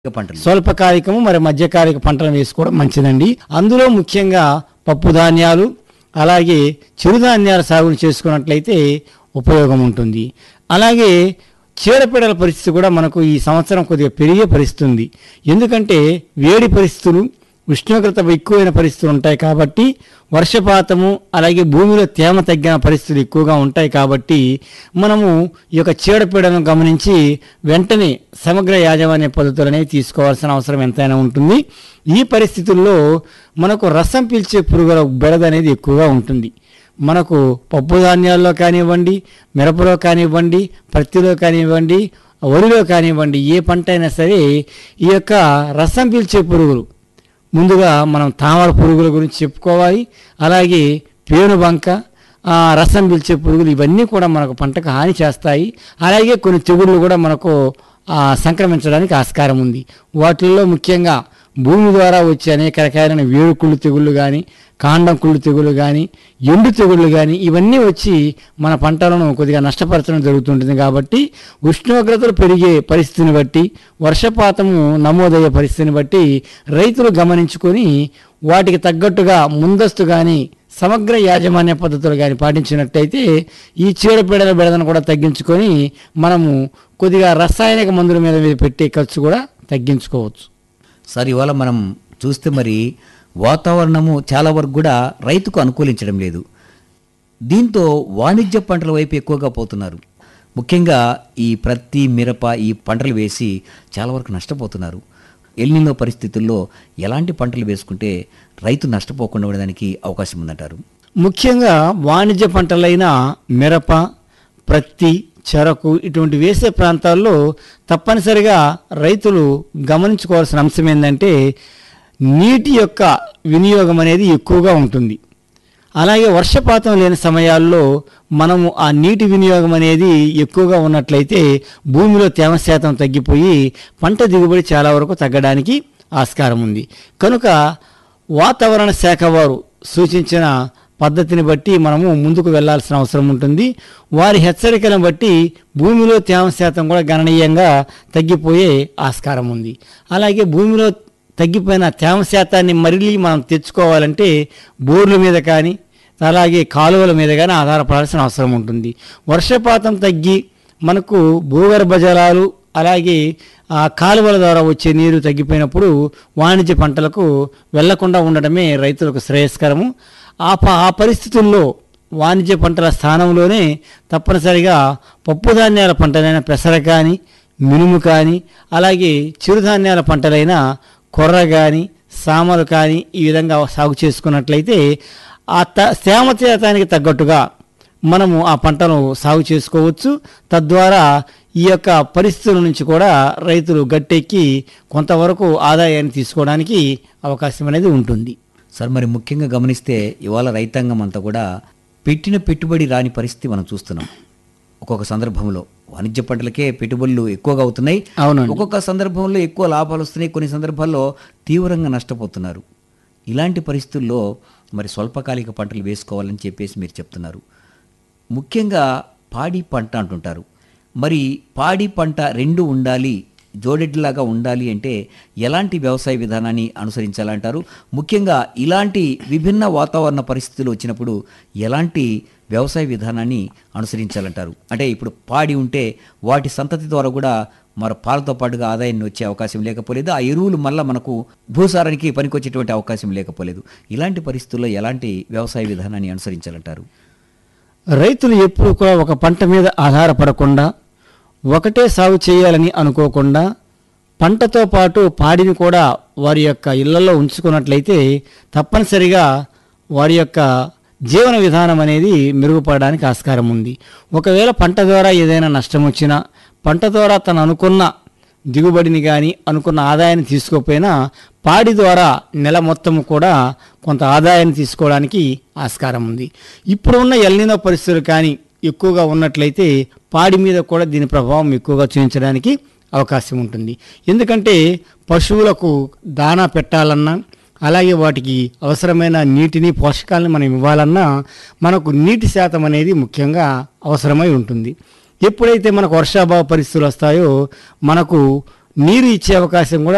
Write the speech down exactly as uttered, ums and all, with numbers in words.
పంటలు స్వల్పకాలికము మరి మధ్యకాలిక పంటలను వేసుకోవడం మంచిదండి. అందులో ముఖ్యంగా పప్పు ధాన్యాలు అలాగే చిరుధాన్యాల సాగును చేసుకున్నట్లయితే ఉపయోగం ఉంటుంది. అలాగే చీడపీడల పరిస్థితి కూడా మనకు ఈ సంవత్సరం కొద్దిగా పెరిగే పరిస్థితి ఉంది. ఎందుకంటే వేడి పరిస్థితులు, ఉష్ణోగ్రత ఎక్కువైన పరిస్థితులు ఉంటాయి కాబట్టి వర్షపాతము అలాగే భూమిలో తేమ తగ్గిన పరిస్థితులు ఎక్కువగా ఉంటాయి కాబట్టి మనము ఈ యొక్క చీడపీడలను గమనించి వెంటనే సమగ్ర యాజమాన్య పద్ధతులు అనేవి తీసుకోవాల్సిన అవసరం ఎంతైనా ఉంటుంది. ఈ పరిస్థితుల్లో మనకు రసం పీల్చే పురుగుల బెడద అనేది ఎక్కువగా ఉంటుంది. మనకు పప్పు ధాన్యాల్లో కానివ్వండి, మిరపలో కానివ్వండి, పత్తిలో కానివ్వండి, వరిలో కానివ్వండి, ఏ పంట అయినా సరే ఈ యొక్క రసం పీల్చే పురుగులు ముందుగా మనం తామర పురుగుల గురించి చెప్పుకోవాలి. అలాగే పేనుబంక, రసం పీల్చే పురుగులు ఇవన్నీ కూడా మనకు పంటకు హాని చేస్తాయి. అలాగే కొన్ని తెగుళ్ళు కూడా మనకు సంక్రమించడానికి ఆస్కారం ఉంది. వాటిల్లో ముఖ్యంగా భూమి ద్వారా వచ్చే అనేక రకాలైన వేరుకుళ్ళు తెగుళ్ళు కానీ, కాండం కుళ్ళు తెగులు కానీ, ఎండు తెగుళ్ళు కానీ ఇవన్నీ వచ్చి మన పంటలను కొద్దిగా నష్టపరచడం జరుగుతుంటుంది. కాబట్టి ఉష్ణోగ్రతలు పెరిగే పరిస్థితిని బట్టి, వర్షపాతము నమోదయ్యే పరిస్థితిని బట్టి రైతులు గమనించుకొని వాటికి తగ్గట్టుగా ముందస్తు కానీ సమగ్ర యాజమాన్య పద్ధతులు కానీ పాటించినట్టయితే ఈ చీడపీడల బెడదను కూడా తగ్గించుకొని మనము కొద్దిగా రసాయనిక మందుల మీద పెట్టే ఖర్చు కూడా తగ్గించుకోవచ్చు. సార్, ఇవాళ మనం చూస్తే మరి వాతావరణము చాలా వరకు కూడా రైతుకు అనుకూలించడం లేదు. దీంతో వాణిజ్య పంటల వైపు ఎక్కువగా పోతున్నారు. ముఖ్యంగా ఈ ప్రత్తి, మిరప ఈ పంటలు వేసి చాలా వరకు నష్టపోతున్నారు. ఎల్నినో పరిస్థితుల్లో ఎలాంటి పంటలు వేసుకుంటే రైతు నష్టపోకుండా ఉండడానికి అవకాశం ఉందంటారు? ముఖ్యంగా వాణిజ్య పంటలైన మిరప, ప్రత్తి, చెరకు ఇటువంటి వేసే ప్రాంతాల్లో తప్పనిసరిగా రైతులు గమనించుకోవాల్సిన అంశం ఏంటంటే నీటి యొక్క వినియోగం అనేది ఎక్కువగా ఉంటుంది. అలాగే వర్షపాతం లేని సమయాల్లో మనము ఆ నీటి వినియోగం అనేది ఎక్కువగా ఉన్నట్లయితే భూమిలో తేమ శాతం తగ్గిపోయి పంట దిగుబడి చాలా వరకు తగ్గడానికి ఆస్కారం ఉంది. కనుక వాతావరణ శాఖ వారు సూచించిన పద్ధతిని బట్టి మనము ముందుకు వెళ్లాల్సిన అవసరం ఉంటుంది. వారి హెచ్చరికలను బట్టి భూమిలో తేమ శాతం కూడా గణనీయంగా తగ్గిపోయే ఆస్కారం ఉంది. అలాగే భూమిలో తగ్గిపోయిన తేమ శాతాన్ని మళ్ళీ మనం తెచ్చుకోవాలంటే బోర్ల మీద కానీ అలాగే కాలువల మీద కానీ ఆధారపడాల్సిన అవసరం ఉంటుంది. వర్షపాతం తగ్గి మనకు భూగర్భ జలాలు అలాగే ఆ కాలువల ద్వారా వచ్చే నీరు తగ్గిపోయినప్పుడు వాణిజ్య పంటలకు వెళ్లకుండా ఉండడమే రైతులకు శ్రేయస్కరము. ఆ ఆ పరిస్థితుల్లో వాణిజ్య పంటల స్థానంలోనే తప్పనిసరిగా పప్పు ధాన్యాల పంటలైన పెసర కానీ, మినుము కానీ, అలాగే చిరుధాన్యాల పంటలైన కొర్ర కానీ, సామలు కానీ ఈ విధంగా సాగు చేసుకున్నట్లయితే ఆ త తేమ శాతానికి తగ్గట్టుగా మనము ఆ పంటను సాగు చేసుకోవచ్చు. తద్వారా ఈ యొక్క పరిస్థితుల నుంచి కూడా రైతులు గట్టెక్కి కొంతవరకు ఆదాయాన్ని తీసుకోవడానికి అవకాశం అనేది ఉంటుంది. సార్, మరి ముఖ్యంగా గమనిస్తే ఇవాళ రైతాంగం అంతా కూడా పెట్టిన పెట్టుబడి రాని పరిస్థితి మనం చూస్తున్నాం. ఒక్కొక్క సందర్భంలో వాణిజ్య పంటలకే పెట్టుబడులు ఎక్కువగా అవుతున్నాయి. అవునండి. ఒక్కొక్క సందర్భంలో ఎక్కువ లాభాలు వస్తున్నాయి, కొన్ని సందర్భాల్లో తీవ్రంగా నష్టపోతున్నారు. ఇలాంటి పరిస్థితుల్లో మరి స్వల్పకాలిక పంటలు వేసుకోవాలని చెప్పేసి మీరు చెప్తున్నారు. ముఖ్యంగా పాడి పంట అంటుంటారు. మరి పాడి పంట రెండు ఉండాలి, జోడెడ్లాగా ఉండాలి అంటే ఎలాంటి వ్యవసాయ విధానాన్ని అనుసరించాలంటారు? ముఖ్యంగా ఇలాంటి విభిన్న వాతావరణ పరిస్థితులు వచ్చినప్పుడు ఎలాంటి వ్యవసాయ విధానాన్ని అనుసరించాలంటారు? అంటే ఇప్పుడు పాడి ఉంటే వాటి సంతతి ద్వారా కూడా మరి పాలతో పాటుగా ఆదాయాన్ని వచ్చే అవకాశం లేకపోలేదు, ఆ ఎరువులు మళ్ళీ మనకు భూసారానికి పనికొచ్చేటువంటి అవకాశం లేకపోలేదు. ఇలాంటి పరిస్థితుల్లో ఎలాంటి వ్యవసాయ విధానాన్ని అనుసరించాలంటారు? రైతులు ఎప్పుడు కూడా ఒక పంట మీద ఆధారపడకుండా ఒకటే సాగు చేయాలని అనుకోకుండా పంటతో పాటు పాడిని కూడా వారి యొక్క ఇళ్లలో ఉంచుకున్నట్లయితే తప్పనిసరిగా వారి యొక్క జీవన విధానం అనేది మెరుగుపడడానికి ఆస్కారం ఉంది. ఒకవేళ పంట ద్వారా ఏదైనా నష్టం వచ్చినా, పంట ద్వారా తను అనుకున్న దిగుబడిని కానీ అనుకున్న ఆదాయాన్ని తీసుకోకపోయినా పాడి ద్వారా నెల మొత్తం కూడా కొంత ఆదాయాన్ని తీసుకోవడానికి ఆస్కారం ఉంది. ఇప్పుడున్న ఎల్నినో పరిస్థితులు కానీ ఎక్కువగా ఉన్నట్లయితే పాడి మీద కూడా దీని ప్రభావం ఎక్కువగా చూపించడానికి అవకాశం ఉంటుంది. ఎందుకంటే పశువులకు దానా పెట్టాలన్నా అలాగే వాటికి అవసరమైన నీటిని, పోషకాలను మనం ఇవ్వాలన్నా మనకు నీటి శాతం అనేది ముఖ్యంగా అవసరమై ఉంటుంది. ఎప్పుడైతే మనకు వర్షాభావ పరిస్థితులు వస్తాయో మనకు నీరు ఇచ్చే అవకాశం కూడా